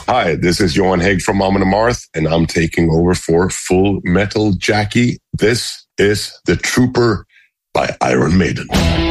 Hi, this is Johan Haig from Mom and Marth, and I'm taking over for Full Metal Jackie. This is The Trooper by Iron Maiden.